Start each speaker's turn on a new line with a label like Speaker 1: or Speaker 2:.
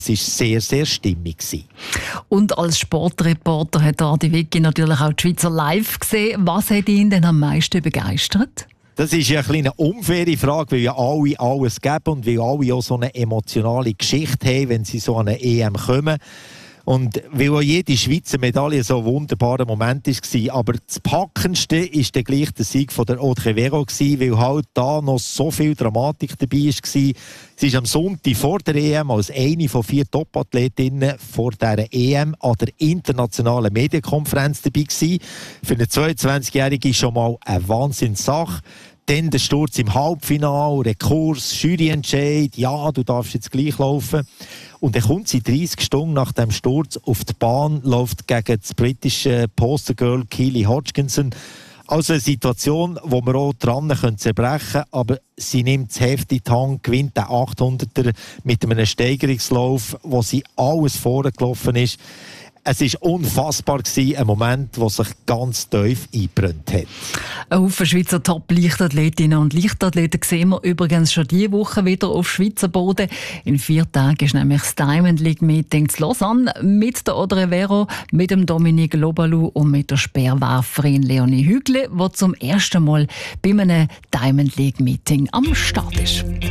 Speaker 1: war sehr, sehr stimmig.
Speaker 2: Und als Sportreporter hat Adi Wicki natürlich auch die Schweizer live gesehen. Was hat ihn denn am meisten begeistert?
Speaker 1: Das ist ja eine unfaire Frage, weil ja alle alles geben und weil alle auch so eine emotionale Geschichte haben, wenn sie so an eine EM kommen. Und weil auch jede Schweizer Medaille so ein wunderbarer Moment war. Aber das Packendste war dann gleich der Sieg von der Audrey Vero, weil halt da noch so viel Dramatik dabei war. Sie war am Sonntag vor der EM als eine von 4 Top-Athletinnen vor dieser EM an der internationalen Medienkonferenz dabei gewesen. Für eine 22-Jährige schon mal eine Wahnsinnssache. Dann der Sturz im Halbfinale, Rekurs, Juryentscheid, ja, du darfst jetzt gleich laufen. Und dann kommt sie 30 Stunden nach dem Sturz auf die Bahn, läuft gegen das britische Postergirl Keely Hodgkinson. Also eine Situation, wo wir auch dran zerbrechen können, aber sie nimmt das Heft in die Hand, gewinnt den 800er mit einem Steigerungslauf, wo sie alles vorgelaufen ist. Es war unfassbar, ein Moment, der sich ganz tief eingebrannt hat.
Speaker 2: Ein Haufen Schweizer Top-Leichtathletinnen und Leichtathleten sehen wir übrigens schon diese Woche wieder auf Schweizer Boden. In 4 Tagen ist nämlich das Diamond League Meeting zu Lausanne mit der Audrey Vero, mit dem Dominique Lobalou und mit der Speerwerferin Leonie Hügle, die zum ersten Mal bei einem Diamond League Meeting am Start ist.